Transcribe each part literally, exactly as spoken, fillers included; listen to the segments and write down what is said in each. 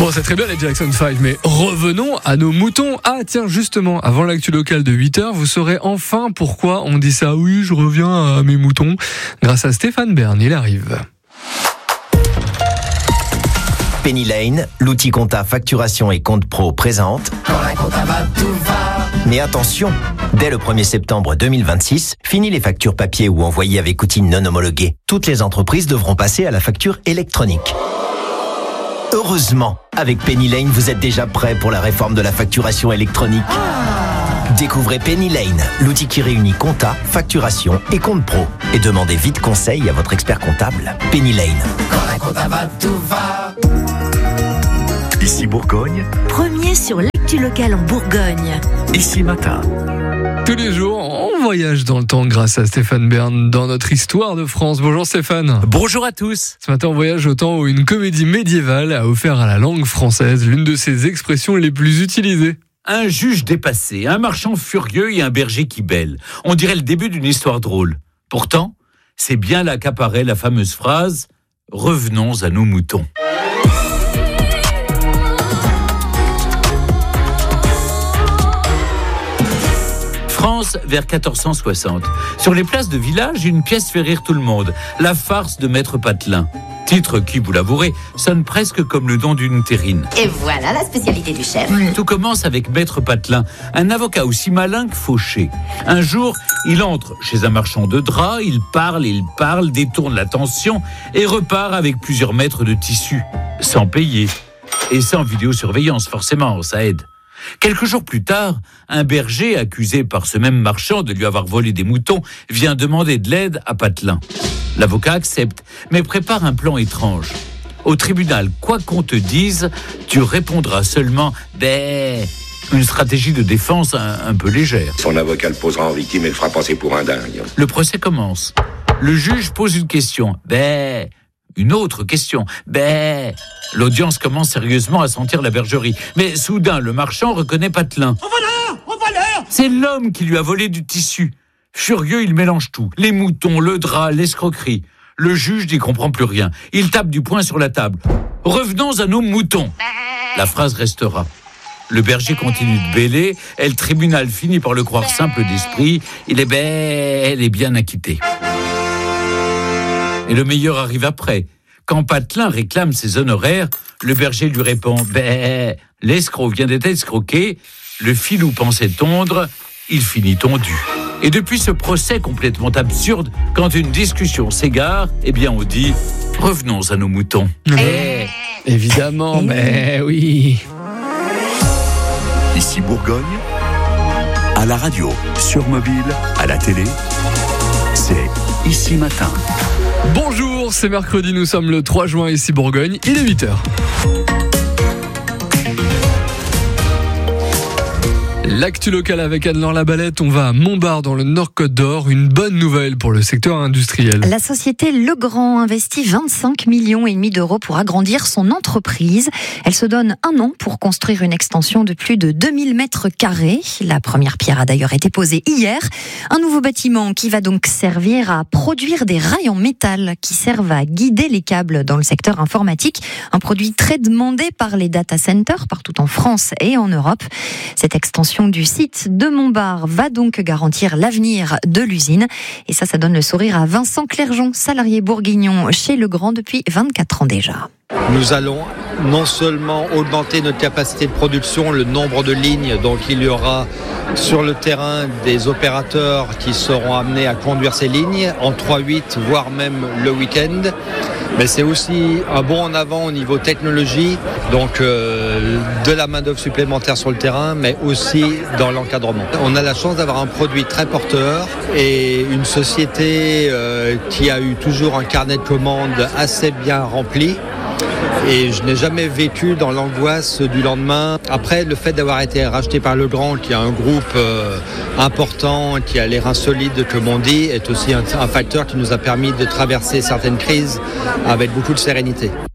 Bon, c'est très bien les Jackson five, mais revenons à nos moutons. Ah tiens, justement, avant l'actu locale de huit heures, vous saurez enfin pourquoi on dit ça. Oui, je reviens à mes moutons. Grâce à Stéphane Bern, il arrive. Penny Lane, l'outil compta facturation et compte pro présente. Quand la compta va, tout va. Mais attention, dès le premier septembre deux mille vingt-six, fini les factures papier ou envoyées avec outils non homologués. Toutes les entreprises devront passer à la facture électronique. Heureusement, avec Penny Lane, vous êtes déjà prêt pour la réforme de la facturation électronique. Découvrez Penny Lane, l'outil qui réunit compta, facturation et compte pro. Et demandez vite conseil à votre expert comptable. Penny Lane. Quand la compta va, tout va. Ici Bourgogne. Premier sur l'actu locale en Bourgogne. Ici Matin. Tous les jours, on voyage dans le temps grâce à Stéphane Bern dans notre histoire de France. Bonjour Stéphane. Bonjour à tous. Ce matin, on voyage au temps où une comédie médiévale a offert à la langue française l'une de ses expressions les plus utilisées. Un juge dépassé, un marchand furieux et un berger qui bêle. On dirait le début d'une histoire drôle. Pourtant, c'est bien là qu'apparaît la fameuse phrase « Revenons à nos moutons ». France vers quatorze cent soixante. Sur les places de village, une pièce fait rire tout le monde. La farce de Maître Patelin. Titre qui, vous l'avouerez, sonne presque comme le don d'une terrine. Et voilà la spécialité du chef. Tout commence avec Maître Patelin, un avocat aussi malin que fauché. Un jour, il entre chez un marchand de draps, il parle, il parle, détourne l'attention et repart avec plusieurs mètres de tissu, sans payer. Et sans vidéosurveillance, forcément, ça aide. Quelques jours plus tard, un berger, accusé par ce même marchand de lui avoir volé des moutons, vient demander de l'aide à Patelin. L'avocat accepte, mais prépare un plan étrange. Au tribunal, quoi qu'on te dise, tu répondras seulement « bé ». Une stratégie de défense un, un peu légère. Son avocat le posera en victime et le fera passer pour un dingue. Le procès commence. Le juge pose une question « bé ». Une autre question. Ben, l'audience commence sérieusement à sentir la bergerie. Mais soudain, le marchand reconnaît Patelin. En voleur! En voleur! C'est l'homme qui lui a volé du tissu. Furieux, il mélange tout. Les moutons, le drap, l'escroquerie. Le juge n'y comprend plus rien. Il tape du poing sur la table. Revenons à nos moutons. La phrase restera. Le berger continue de bêler et le tribunal finit par le croire simple d'esprit. Il est bel et bien acquitté. Et le meilleur arrive après. Quand Patelin réclame ses honoraires, le berger lui répond « Ben, l'escroc vient d'être escroqué, le filou pensait tondre, il finit tondu. » Et depuis ce procès complètement absurde, quand une discussion s'égare, eh bien on dit « Revenons à nos moutons. » Eh, évidemment, mais oui. Ici Bourgogne. À la radio, sur mobile, à la télé. C'est Ici Matin. Bonjour, c'est mercredi, nous sommes le trois juin ici Bourgogne, il est huit heures. L'actu locale avec Anne-Laure Labalette, on va à Montbard dans le Nord-Côte d'Or, une bonne nouvelle pour le secteur industriel. La société Legrand investit vingt-cinq millions et demi d'euros pour agrandir son entreprise. Elle se donne un an pour construire une extension de plus de deux mille mètres carrés. La première pierre a d'ailleurs été posée hier. Un nouveau bâtiment qui va donc servir à produire des rails en métal qui servent à guider les câbles dans le secteur informatique. Un produit très demandé par les data centers partout en France et en Europe. Cette extension du site de Montbard va donc garantir l'avenir de l'usine. Et ça, ça donne le sourire à Vincent Clergeon, salarié bourguignon chez Legrand depuis vingt-quatre ans déjà. Nous allons non seulement augmenter notre capacité de production, le nombre de lignes, donc il y aura sur le terrain des opérateurs qui seront amenés à conduire ces lignes en trois huit, voire même le week-end. Mais c'est aussi un bond en avant au niveau technologie, donc euh, de la main-d'œuvre supplémentaire sur le terrain, mais aussi dans l'encadrement. On a la chance d'avoir un produit très porteur et une société euh, qui a eu toujours un carnet de commandes assez bien rempli. Et je n'ai jamais vécu dans l'angoisse du lendemain. Après, le fait d'avoir été racheté par Legrand, qui est un groupe euh, important, qui a les reins solides, comme on dit, est aussi un, un facteur qui nous a permis de traverser certaines crises avec beaucoup de sérénité.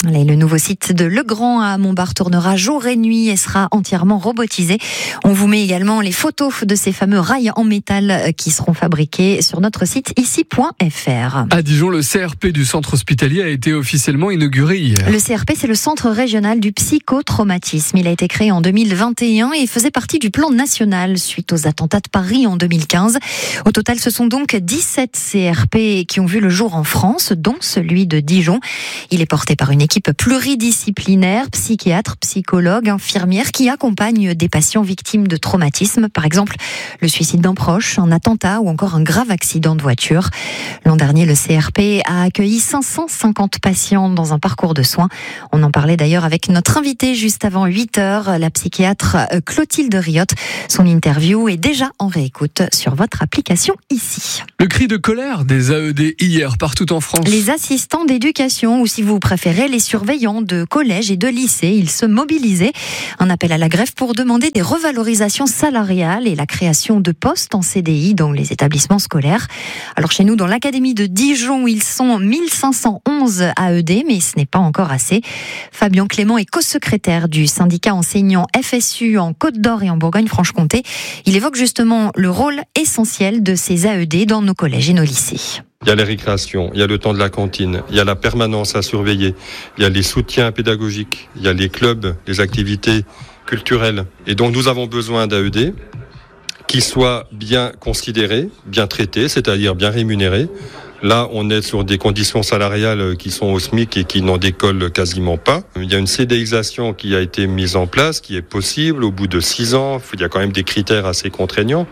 Et le nouveau site de Legrand à Montbard tournera jour et nuit et sera entièrement robotisé. On vous met également les photos de ces fameux rails en métal qui seront fabriqués sur notre site ici point f r. À Dijon, le C R P du centre hospitalier a été officiellement inauguré hier. Le C R P, c'est le centre régional du psychotraumatisme. Il a été créé en deux mille vingt et un et faisait partie du plan national suite aux attentats de Paris en deux mille quinze. Au total, ce sont donc dix-sept C R P qui ont vu le jour en France, dont celui de Dijon. Il est porté par une équipe pluridisciplinaire, psychiatres, psychologues, infirmières qui accompagnent des patients victimes de traumatisme, par exemple le suicide d'un proche, un attentat ou encore un grave accident de voiture. L'an dernier, le C R P a accueilli cinq cent cinquante patients dans un parcours de soins. On en parlait d'ailleurs avec notre invitée juste avant huit heures, la psychiatre Clotilde Riot. Son interview est déjà en réécoute sur votre application ici. Le cri de colère des A E D hier partout en France. Les assistants d'éducation, ou si vous préférez, les surveillants de collèges et de lycées, ils se mobilisaient. Un appel à la grève pour demander des revalorisations salariales et la création de postes en C D I dans les établissements scolaires. Alors chez nous, dans l'académie de Dijon, ils sont mille cinq cent onze A E D, mais ce n'est pas encore assez. Fabien Clément est co-secrétaire du syndicat enseignant F S U en Côte-d'Or et en Bourgogne-Franche-Comté. Il évoque justement le rôle essentiel de ces A E D dans nos collèges et nos lycées. Il y a les récréations, il y a le temps de la cantine, il y a la permanence à surveiller, il y a les soutiens pédagogiques, il y a les clubs, les activités culturelles. Et donc nous avons besoin d'A E D qui soient bien considérés, bien traités, c'est-à-dire bien rémunérés. Là, on est sur des conditions salariales qui sont au SMIC et qui n'en décollent quasiment pas. Il y a une CDIsation qui a été mise en place, qui est possible au bout de six ans. Il y a quand même des critères assez contraignants.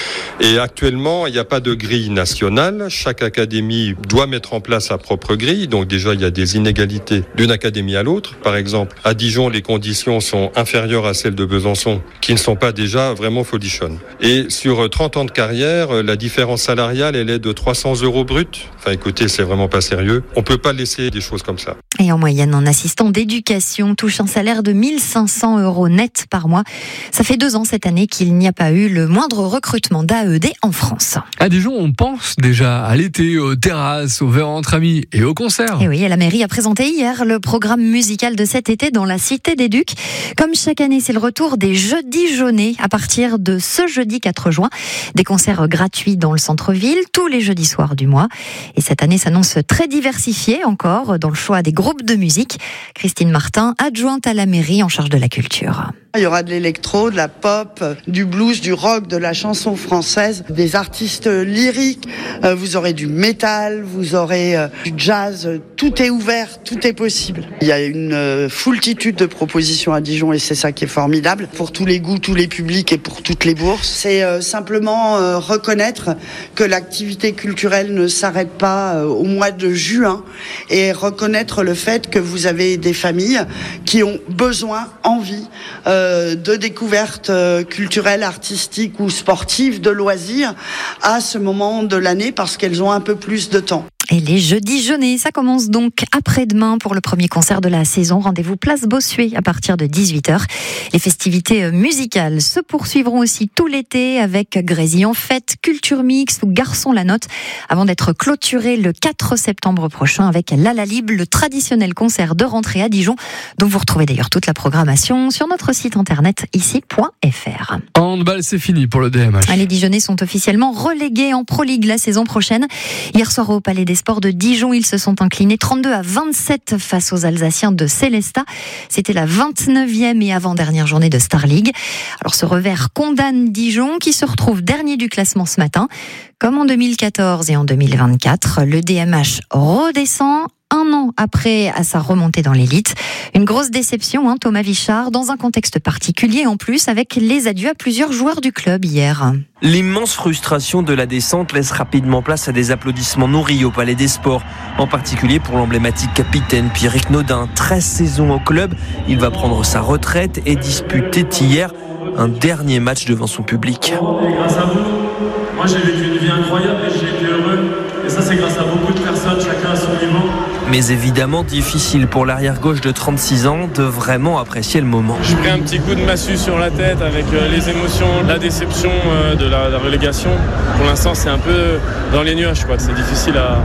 Et actuellement, il n'y a pas de grille nationale. Chaque académie doit mettre en place sa propre grille. Donc déjà, il y a des inégalités d'une académie à l'autre. Par exemple, à Dijon, les conditions sont inférieures à celles de Besançon, qui ne sont pas déjà vraiment folichonnes. Et sur trente ans de carrière, la différence salariale, elle est de trois cents euros bruts. Enfin, écoutez, c'est vraiment pas sérieux. On peut pas laisser des choses comme ça. Et en moyenne, un assistant d'éducation touche un salaire de mille cinq cents euros net par mois. Ça fait deux ans cette année qu'il n'y a pas eu le moindre recrutement d'A E D en France. À Dijon, on pense déjà à l'été, aux terrasses, aux verres entre amis et aux concerts. Et oui, et la mairie a présenté hier le programme musical de cet été dans la Cité des Ducs. Comme chaque année, c'est le retour des Jeux Dijonnais à partir de ce jeudi quatre juin. Des concerts gratuits dans le centre-ville tous les jeudis soirs du mois. Et cette année s'annonce très diversifiée encore dans le choix des groupes de musique. Christine Martin, adjointe à la mairie en charge de la culture. Il y aura de l'électro, de la pop, du blues, du rock, de la chanson française, des artistes lyriques, vous aurez du métal, vous aurez du jazz, tout est ouvert, tout est possible. Il y a une foultitude de propositions à Dijon et c'est ça qui est formidable, pour tous les goûts, tous les publics et pour toutes les bourses. C'est simplement reconnaître que l'activité culturelle ne s'arrête pas au mois de juin et reconnaître le fait que vous avez des familles qui ont besoin, envie, euh, de découvertes culturelles, artistiques ou sportives, de loisirs à ce moment de l'année parce qu'elles ont un peu plus de temps. Et les Jeux Dijonnais, ça commence donc après-demain pour le premier concert de la saison. Rendez-vous place Bossuet à partir de dix-huit heures. Les festivités musicales se poursuivront aussi tout l'été avec Grésy en fête, Culture Mix ou Garçon la Note avant d'être clôturé le quatre septembre prochain avec Lala Lib, le traditionnel concert de rentrée à Dijon dont vous retrouvez d'ailleurs toute la programmation sur notre site internet ici point f r. Handball, c'est fini pour le D M H. Les Dijonnais sont officiellement relégués en Pro League la saison prochaine. Hier soir au Palais des Sports de Dijon, ils se sont inclinés trente-deux à vingt-sept face aux Alsaciens de Célestat. C'était la vingt-neuvième et avant-dernière journée de Star League. Alors ce revers condamne Dijon qui se retrouve dernier du classement ce matin. Comme en deux mille quatorze et en deux mille vingt-quatre, le D M H redescend un an après à sa remontée dans l'élite. Une grosse déception, hein, Thomas Vichard, dans un contexte particulier en plus, avec les adieux à plusieurs joueurs du club hier. L'immense frustration de la descente laisse rapidement place à des applaudissements nourris au Palais des Sports, en particulier pour l'emblématique capitaine Pierrick Nodin. treize saisons au club, il va prendre sa retraite et disputer hier un dernier match devant son public. Grâce à vous, moi j'ai vécu une vie incroyable et j'ai été heureux. Et ça c'est grâce à beaucoup de personnes, chacun à son niveau. Mais évidemment difficile pour l'arrière-gauche de trente-six ans de vraiment apprécier le moment. J'ai pris un petit coup de massue sur la tête avec les émotions, la déception de la, la relégation. Pour l'instant c'est un peu dans les nuages, quoi. C'est difficile à,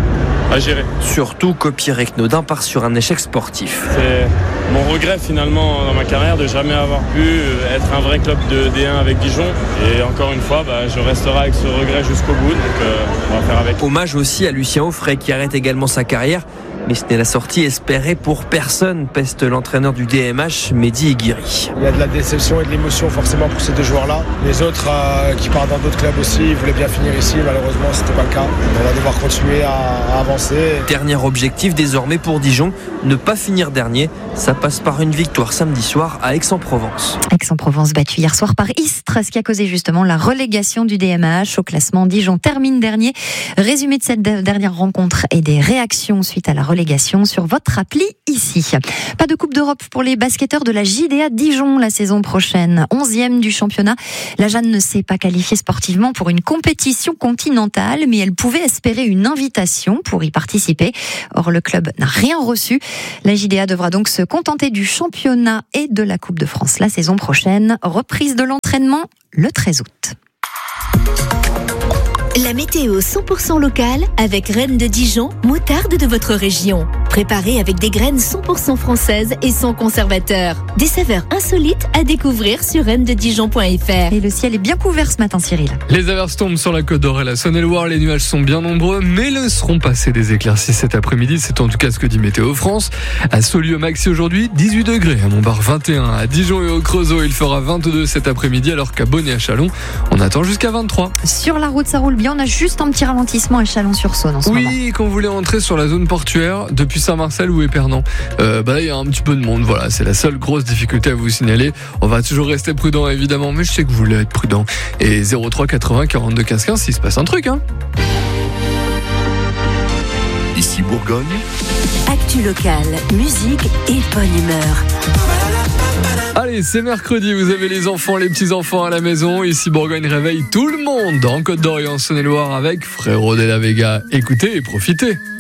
à gérer. Surtout que Pierrick Nodin part sur un échec sportif. C'est mon regret finalement dans ma carrière de jamais avoir pu être un vrai club de D un avec Dijon. Et encore une fois, bah, je resterai avec ce regret jusqu'au bout. Donc euh, on va faire avec. Hommage aussi à Lucien Auffray qui arrête également sa carrière. Mais ce n'est la sortie espérée pour personne, peste l'entraîneur du D M H, Mehdi Aguirre. Il y a de la déception et de l'émotion forcément pour ces deux joueurs-là. Les autres euh, qui partent dans d'autres clubs aussi voulaient bien finir ici, malheureusement ce n'était pas le cas. On va devoir continuer à, à avancer. Dernier objectif désormais pour Dijon, ne pas finir dernier. Ça passe par une victoire samedi soir à Aix-en-Provence. Aix-en-Provence battu hier soir par Istres, ce qui a causé justement la relégation du D M H au classement. Dijon termine dernier. Résumé de cette dernière rencontre et des réactions suite à la relégation sur votre appli ici. Pas de Coupe d'Europe pour les basketteurs de la J D A Dijon la saison prochaine. onzième du championnat. La Jeanne ne s'est pas qualifiée sportivement pour une compétition continentale, mais elle pouvait espérer une invitation pour y participer. Or, le club n'a rien reçu. La J D A devra donc se contenter du championnat et de la Coupe de France la saison prochaine. Reprise de l'entraînement le treize août. La météo cent pour cent locale avec Reine de Dijon, moutarde de votre région. Préparée avec des graines cent pour cent françaises et sans conservateur. Des saveurs insolites à découvrir sur reine de dijon point f r. Et le ciel est bien couvert ce matin, Cyril. Les averses tombent sur la Côte d'Or et la Saône-et-Loire. Les nuages sont bien nombreux, mais laisseront passer des éclaircies cet après-midi. C'est en tout cas ce que dit Météo France. À Saulieu, maxi aujourd'hui, dix-huit degrés. À Montbard, vingt et un. À Dijon et au Creusot, il fera vingt-deux cet après-midi, alors qu'à Bonne et à Châlons, on attend jusqu'à vingt-trois. Sur la route, ça roule bien. On a juste un petit ralentissement à Chalon-sur-Saône en ce oui, moment. Oui, quand vous voulez entrer sur la zone portuaire, depuis Saint-Marcel ou Épernon, euh, bah là, il y a un petit peu de monde. Voilà, c'est la seule grosse difficulté à vous signaler. On va toujours rester prudent, évidemment, mais je sais que vous voulez être prudent. Et zéro trois quatre-vingts quarante-deux quinze quinze, s'il se passe un truc, hein. Ici Bourgogne. Actu locale, musique et bonne humeur. Allez, c'est mercredi, vous avez les enfants, les petits-enfants à la maison. Ici Bourgogne réveille tout le monde en Côte d'Or et en Saône-et-Loire avec Frérot de la Vega. Écoutez et profitez.